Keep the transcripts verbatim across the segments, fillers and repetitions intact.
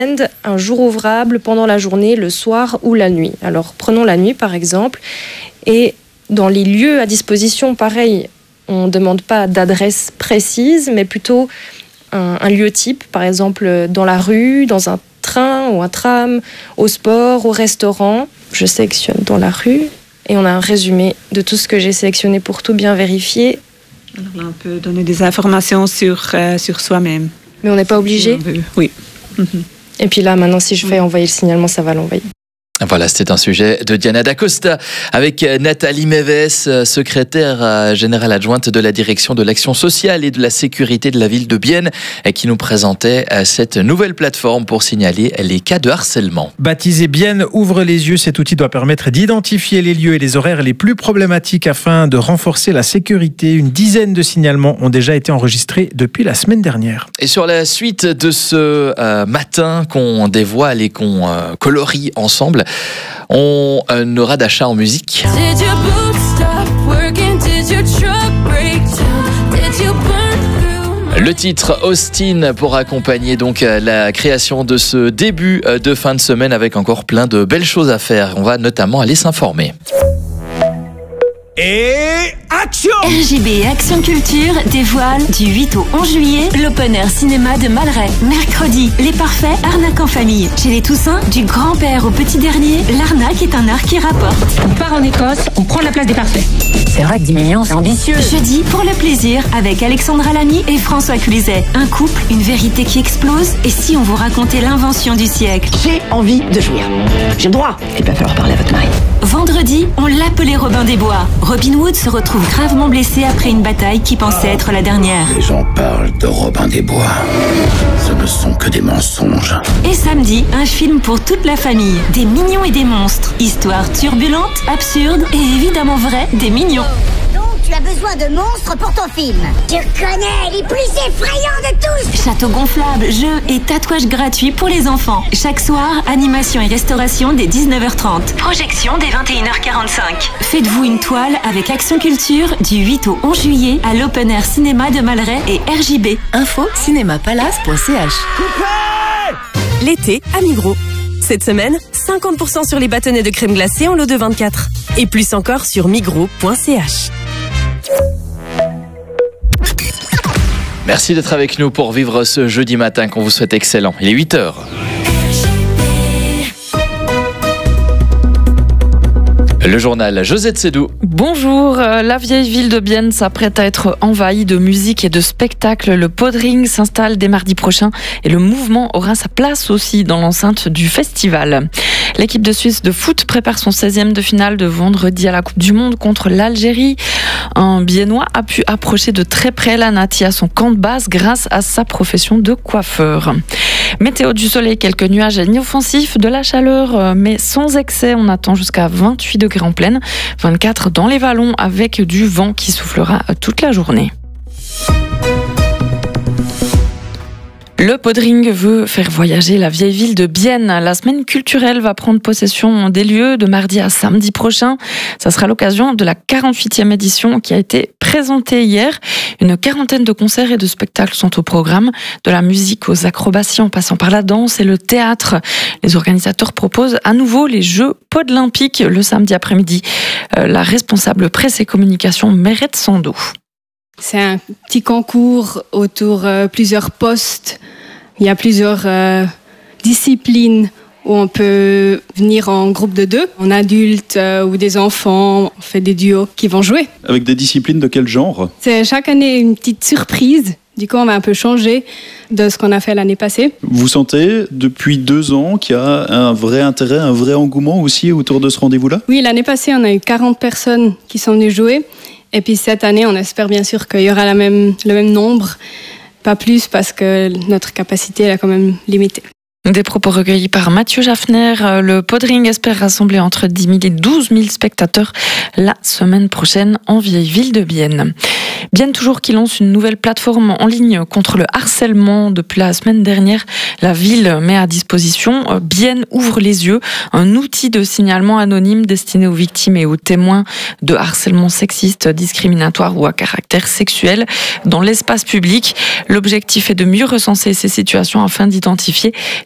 un jour ouvrable pendant la journée, le soir ou la nuit. Alors prenons la nuit par exemple, et dans les lieux à disposition, pareil, on ne demande pas d'adresse précise, mais plutôt un, un lieu type, par exemple dans la rue, dans un train ou un tram, au sport, au restaurant. Je sélectionne dans la rue et on a un résumé de tout ce que j'ai sélectionné pour tout bien vérifier. Alors là, on peut donner des informations sur, euh, sur soi-même. Mais on n'est pas obligé ? Oui. Et puis là, maintenant, si je fais envoyer le signalement, ça va l'envoyer. Voilà, c'était un sujet de Diana Dacosta avec Nathalie Méves, secrétaire générale adjointe de la direction de l'action sociale et de la sécurité de la ville de Bienne, qui nous présentait cette nouvelle plateforme pour signaler les cas de harcèlement. Baptisé Bienne ouvre les yeux, cet outil doit permettre d'identifier les lieux et les horaires les plus problématiques afin de renforcer la sécurité. Une dizaine de signalements ont déjà été enregistrés depuis la semaine dernière. Et sur la suite de ce euh, matin qu'on dévoile et qu'on euh, colorie ensemble, on euh, aura d'achat en musique. Le titre Austin pour accompagner donc la création de ce début de fin de semaine avec encore plein de belles choses à faire. On va notamment aller s'informer. Et action! R J B Action Culture dévoile du huit au onze juillet l'Open Air Cinéma de Malray. Mercredi, Les Parfaits, arnaque en famille. Chez les Toussins, du grand-père au petit dernier, l'arnaque est un art qui rapporte. On part en Écosse, on prend la place des Parfaits. C'est vrai que dix millions, c'est ambitieux. Jeudi, pour le plaisir, avec Alexandra Lamy et François Cluzet. Un couple, une vérité qui explose. Et si on vous racontait l'invention du siècle? J'ai envie de jouir. J'ai le droit. Il va falloir parler à votre mari. Vendredi, on l'appelait Robin des Bois. Robin Hood se retrouve gravement blessé après une bataille qui pensait être la dernière. Les gens parlent de Robin des Bois. Ce ne sont que des mensonges. Et samedi, un film pour toute la famille. Des mignons et des monstres. Histoire turbulente, absurde et évidemment vraie des mignons. Donc tu as besoin de monstres pour ton film. Je connais les plus effrayants de tous. Château gonflable, jeux et tatouages gratuits pour les enfants. Chaque soir, animation et restauration dès dix-neuf heures trente. Projection dès vingt et une heures quarante-cinq. Faites-vous une toile avec Action Culture du huit au onze juillet à l'Open Air Cinéma de Malray et R J B. Info cinémapalace point c h. L'été à Migros. Cette semaine, cinquante pour cent sur les bâtonnets de crème glacée en lot de vingt-quatre. Et plus encore sur migros point c h. Merci d'être avec nous pour vivre ce jeudi matin qu'on vous souhaite excellent. Il est huit heures. Le journal Josette Sédou. Bonjour, la vieille ville de Bienne s'apprête à être envahie de musique et de spectacles. Le Podring s'installe dès mardi prochain et le mouvement aura sa place aussi dans l'enceinte du festival. L'équipe de Suisse de foot prépare son seizième de finale de vendredi à la Coupe du Monde contre l'Algérie. Un Biennois a pu approcher de très près la Nati à son camp de base grâce à sa profession de coiffeur. Météo du soleil, quelques nuages inoffensifs, de la chaleur, mais sans excès. On attend jusqu'à vingt-huit degrés en plaine, vingt-quatre dans les vallons avec du vent qui soufflera toute la journée. Le Podring veut faire voyager la vieille ville de Bienne. La semaine culturelle va prendre possession des lieux de mardi à samedi prochain. Ça sera l'occasion de la quarante-huitième édition qui a été présentée hier. Une quarantaine de concerts et de spectacles sont au programme, de la musique aux acrobaties en passant par la danse et le théâtre. Les organisateurs proposent à nouveau les Jeux Podlympiques le samedi après-midi. La responsable presse et communication Mérette Sando. C'est un petit concours autour de plusieurs postes. Il y a plusieurs euh, disciplines où on peut venir en groupe de deux. En adulte euh, ou des enfants, on fait des duos qui vont jouer. Avec des disciplines de quel genre ? C'est chaque année une petite surprise. Du coup, on va un peu changer de ce qu'on a fait l'année passée. Vous sentez depuis deux ans qu'il y a un vrai intérêt, un vrai engouement aussi autour de ce rendez-vous-là ? Oui, l'année passée, on a eu quarante personnes qui sont venues jouer. Et puis cette année, on espère bien sûr qu'il y aura la même, le même nombre, pas plus parce que notre capacité est quand même limitée. Des propos recueillis par Mathieu Jaffner. Le Podring espère rassembler entre dix mille et douze mille spectateurs la semaine prochaine en vieille ville de Bienne. Bienne toujours qui lance une nouvelle plateforme en ligne contre le harcèlement. Depuis la semaine dernière, la ville met à disposition Bienne ouvre les yeux, un outil de signalement anonyme destiné aux victimes et aux témoins de harcèlement sexiste, discriminatoire ou à caractère sexuel dans l'espace public. L'objectif est de mieux recenser ces situations afin d'identifier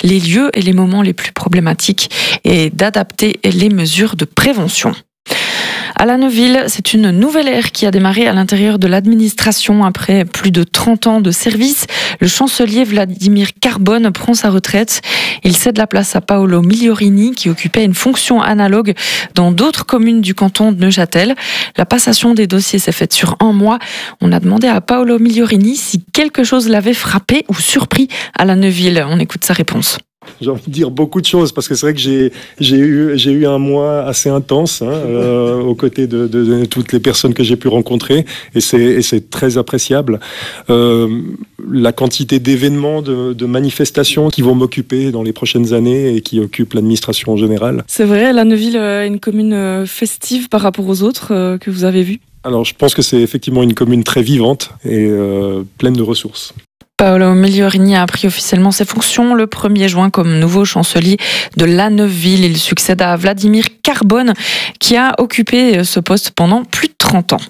les lieux et les moments les plus problématiques et d'adapter les mesures de prévention. À La Neuville, c'est une nouvelle ère qui a démarré à l'intérieur de l'administration. Après plus de trente ans de service, le chancelier Vladimir Carbone prend sa retraite. Il cède la place à Paolo Migliorini, qui occupait une fonction analogue dans d'autres communes du canton de Neuchâtel. La passation des dossiers s'est faite sur un mois. On a demandé à Paolo Migliorini si quelque chose l'avait frappé ou surpris à La Neuville. On écoute sa réponse. J'ai envie de dire beaucoup de choses parce que c'est vrai que j'ai j'ai eu j'ai eu un mois assez intense hein, euh, aux côtés de, de, de toutes les personnes que j'ai pu rencontrer et c'est et c'est très appréciable. Euh, la quantité d'événements, de, de manifestations qui vont m'occuper dans les prochaines années et qui occupent l'administration en général. C'est vrai, La Neuville est une commune festive par rapport aux autres que vous avez vues. Alors je pense que c'est effectivement une commune très vivante et euh, pleine de ressources. Paolo Migliorini a pris officiellement ses fonctions le premier juin comme nouveau chancelier de La Neuville. Il succède à Vladimir Carbone qui a occupé ce poste pendant plus de trente ans.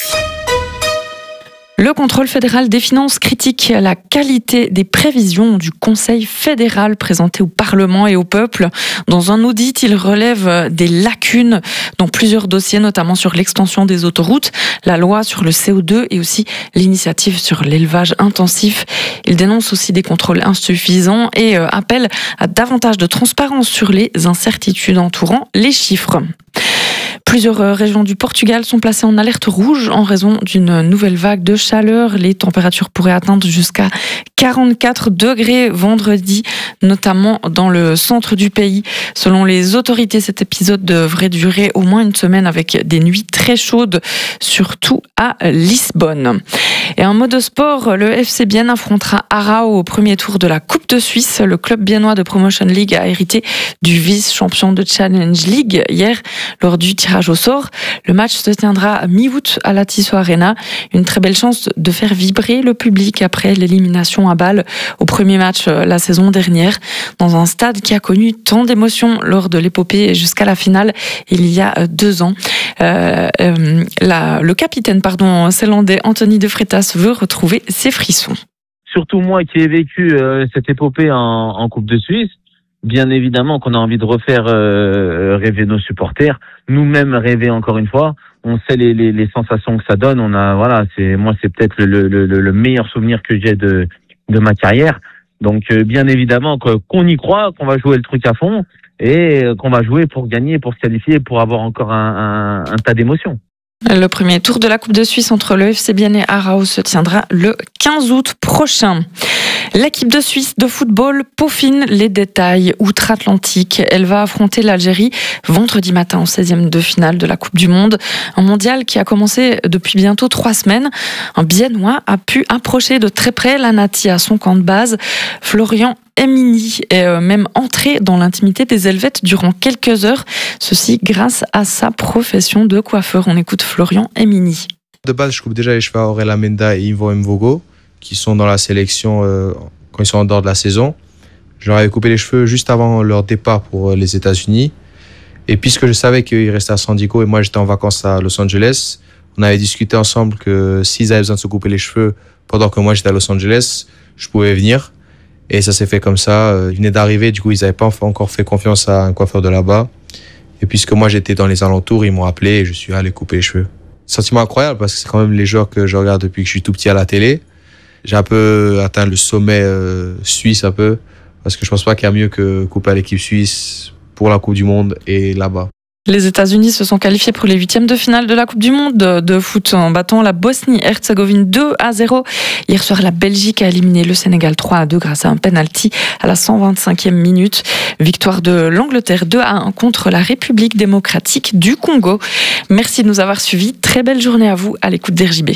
Le contrôle fédéral des finances critique la qualité des prévisions du Conseil fédéral présentées au Parlement et au peuple. Dans un audit, il relève des lacunes dans plusieurs dossiers, notamment sur l'extension des autoroutes, la loi sur le C O deux et aussi l'initiative sur l'élevage intensif. Il dénonce aussi des contrôles insuffisants et appelle à davantage de transparence sur les incertitudes entourant les chiffres. Plusieurs régions du Portugal sont placées en alerte rouge en raison d'une nouvelle vague de chaleur. Les températures pourraient atteindre jusqu'à quarante-quatre degrés vendredi, notamment dans le centre du pays. Selon les autorités, cet épisode devrait durer au moins une semaine avec des nuits très chaudes, surtout à Lisbonne. Et en mode sport, le F C Bienne affrontera Arau au premier tour de la Coupe de Suisse. Le club biennois de Promotion League a hérité du vice-champion de Challenge League hier lors du tirage au sort. Le match se tiendra à mi-août à la Tissot Arena. Une très belle chance de faire vibrer le public après l'élimination à Bâle au premier match la saison dernière dans un stade qui a connu tant d'émotions lors de l'épopée jusqu'à la finale il y a deux ans. Euh, euh, la, le capitaine pardon, zélandais Anthony De Freitas veut retrouver ses frissons. Surtout moi qui ai vécu euh, cette épopée en, en Coupe de Suisse, bien évidemment qu'on a envie de refaire euh, rêver nos supporters, nous-mêmes rêver encore une fois. On sait les, les, les sensations que ça donne. On a voilà, c'est moi c'est peut-être le, le, le, le meilleur souvenir que j'ai de de ma carrière. Donc euh, bien évidemment que, qu'on y croit, qu'on va jouer le truc à fond et euh, qu'on va jouer pour gagner, pour se qualifier, pour avoir encore un, un, un tas d'émotions. Le premier tour de la Coupe de Suisse entre le F C Bienne et Arau se tiendra le quinze août prochain. L'équipe de Suisse de football peaufine les détails outre-Atlantique. Elle va affronter l'Algérie vendredi matin en seizième de finale de la Coupe du Monde. Un mondial qui a commencé depuis bientôt trois semaines. Un Biennois a pu approcher de très près la Nati à son camp de base. Florian Emini est même entré dans l'intimité des Helvètes durant quelques heures. Ceci grâce à sa profession de coiffeur. On écoute Florian Emini. De base, je coupe déjà les cheveux à Aurélien Menda et Ivo Mvogo, qui sont dans la sélection euh, quand ils sont en dehors de la saison. Je leur avais coupé les cheveux juste avant leur départ pour les États-Unis. Et puisque je savais qu'ils restaient à San Diego et moi j'étais en vacances à Los Angeles, on avait discuté ensemble que s'ils avaient besoin de se couper les cheveux pendant que moi j'étais à Los Angeles, je pouvais venir. Et ça s'est fait comme ça. Ils venaient d'arriver, du coup ils n'avaient pas encore fait confiance à un coiffeur de là-bas. Et puisque moi j'étais dans les alentours, ils m'ont appelé et je suis allé couper les cheveux. Sentiment incroyable parce que c'est quand même les joueurs que je regarde depuis que je suis tout petit à la télé. J'ai un peu atteint le sommet euh, suisse un peu, parce que je pense pas qu'il y a mieux que couper à l'équipe suisse pour la Coupe du Monde et là-bas. Les États-Unis se sont qualifiés pour les huitièmes de finale de la Coupe du Monde de foot en battant la Bosnie-Herzégovine deux à zéro. Hier soir, la Belgique a éliminé le Sénégal trois à deux grâce à un penalty à la cent vingt-cinquième minute. Victoire de l'Angleterre deux à un contre la République démocratique du Congo. Merci de nous avoir suivis. Très belle journée à vous à l'écoute d'R J B.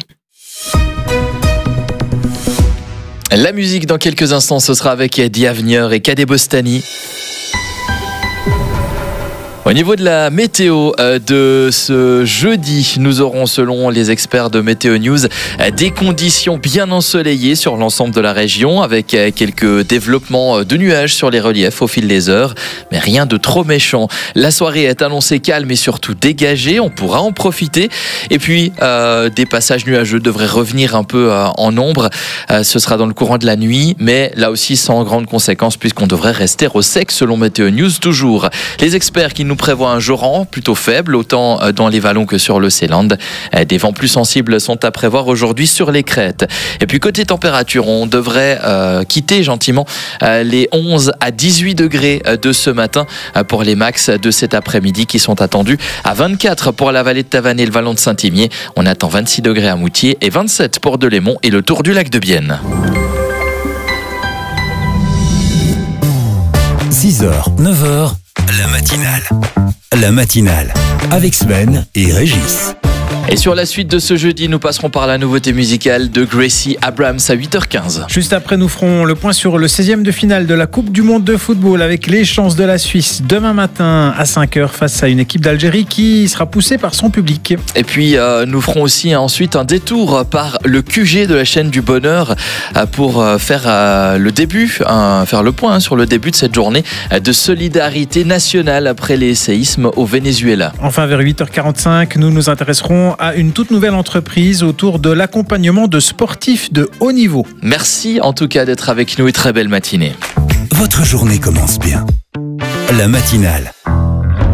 La musique dans quelques instants, ce sera avec The Avenir et Kadé Bostani. Au niveau de la météo de ce jeudi, nous aurons, selon les experts de Météo News, des conditions bien ensoleillées sur l'ensemble de la région, avec quelques développements de nuages sur les reliefs au fil des heures, mais rien de trop méchant. La soirée est annoncée calme et surtout dégagée, on pourra en profiter. Et puis, euh, des passages nuageux devraient revenir un peu euh, en nombre. Euh, ce sera dans le courant de la nuit, mais là aussi sans grandes conséquences, puisqu'on devrait rester au sec selon Météo News toujours. Les experts qui nous prévoient un joran plutôt faible, autant dans les vallons que sur l'Océland. Des vents plus sensibles sont à prévoir aujourd'hui sur les crêtes. Et puis côté température, on devrait euh, quitter gentiment euh, les onze à dix-huit degrés de ce matin euh, pour les max de cet après-midi qui sont attendus à vingt-quatre pour la vallée de Tavannes et le vallon de Saint-Imier. On attend vingt-six degrés à Moutier et vingt-sept pour Delémont et le tour du lac de Bienne. six heures, neuf heures, la matinale. La matinale, avec Sven et Régis. Et sur la suite de ce jeudi, nous passerons par la nouveauté musicale de Gracie Abrams à huit heures quinze. Juste après, nous ferons le point sur le seizième de finale de la Coupe du Monde de football avec les chances de la Suisse demain matin à cinq heures face à une équipe d'Algérie qui sera poussée par son public. Et puis, euh, nous ferons aussi ensuite un détour par le Q G de la chaîne du bonheur euh, pour euh, faire euh, le début, euh, faire le point hein, sur le début de cette journée euh, de solidarité nationale après les séismes au Venezuela. Enfin, vers huit heures quarante-cinq, nous nous intéresserons à une toute nouvelle entreprise autour de l'accompagnement de sportifs de haut niveau. Merci en tout cas d'être avec nous et très belle matinée. Votre journée commence bien. La matinale,